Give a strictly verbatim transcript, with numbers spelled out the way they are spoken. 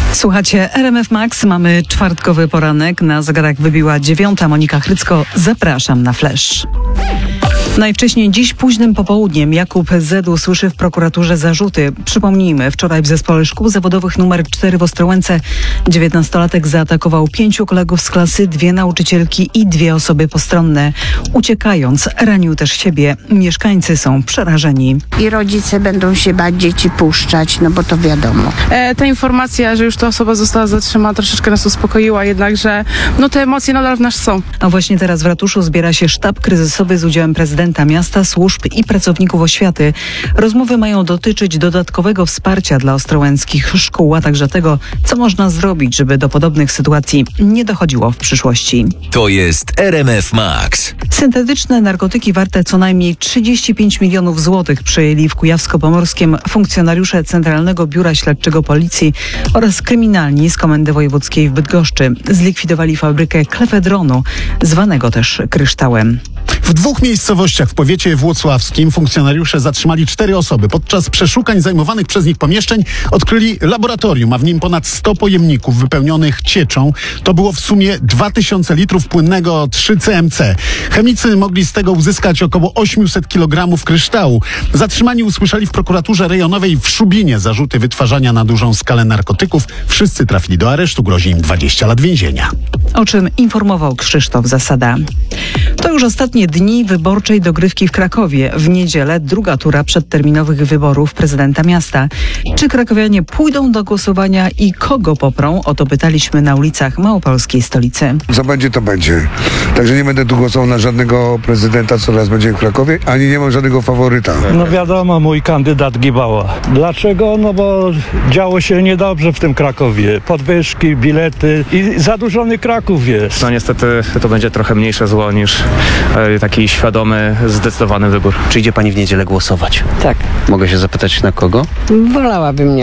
Słuchacie R M F Max, mamy czwartkowy poranek, na zegarach wybiła dziewiąta. Monika Chrycko, zapraszam na Flash. Najwcześniej dziś późnym popołudniem Jakub Z. usłyszy w prokuraturze zarzuty. Przypomnijmy, wczoraj w Zespole Szkół Zawodowych numer cztery w Ostrołęce dziewiętnastolatek zaatakował pięciu kolegów z klasy, dwie nauczycielki i dwie osoby postronne. Uciekając, ranił też siebie. Mieszkańcy są przerażeni. I rodzice będą się bać dzieci puszczać, no bo to wiadomo. E, ta informacja, że już ta osoba została zatrzymana, troszeczkę nas uspokoiła, jednakże no te emocje nadal w nas są. A właśnie teraz w ratuszu zbiera się sztab kryzysowy z udziałem prezydenta miasta, służb i pracowników oświaty. Rozmowy mają dotyczyć dodatkowego wsparcia dla ostrołęckich szkół, a także tego, co można zrobić, żeby do podobnych sytuacji nie dochodziło w przyszłości. To jest R M F Max. Syntetyczne narkotyki warte co najmniej trzydzieści pięć milionów złotych przejęli w Kujawsko-Pomorskiem funkcjonariusze Centralnego Biura Śledczego Policji oraz kryminalni z Komendy Wojewódzkiej w Bydgoszczy. Zlikwidowali fabrykę klefedronu, zwanego też kryształem. W dwóch miejscowościach w powiecie włocławskim funkcjonariusze zatrzymali cztery osoby. Podczas przeszukań zajmowanych przez nich pomieszczeń odkryli laboratorium, a w nim ponad sto pojemników wypełnionych cieczą. To było w sumie dwa tysiące litrów płynnego trzy C M C. Chemicy mogli z tego uzyskać około osiemset kilogramów kryształu. Zatrzymani usłyszeli w prokuraturze rejonowej w Szubinie zarzuty wytwarzania na dużą skalę narkotyków. Wszyscy trafili do aresztu, grozi im dwadzieścia lat więzienia. O czym informował Krzysztof Zasada. To już ostatnie dni wyborczej dogrywki w Krakowie. W niedzielę druga tura przedterminowych wyborów prezydenta miasta. Czy krakowianie pójdą do głosowania i kogo poprą? O to pytaliśmy na ulicach małopolskiej stolicy. Co będzie, to będzie. Także nie będę tu głosował na żadnego prezydenta, co teraz będzie w Krakowie, ani nie mam żadnego faworyta. No wiadomo, mój kandydat Gibała. Dlaczego? No bo działo się niedobrze w tym Krakowie. Podwyżki, bilety i zadłużony Kraków jest. No niestety to będzie trochę mniejsze zło niż e, taki świadomy, zdecydowany wybór. Czy idzie pani w niedzielę głosować? Tak. Mogę się zapytać na kogo? Wolałabym nie.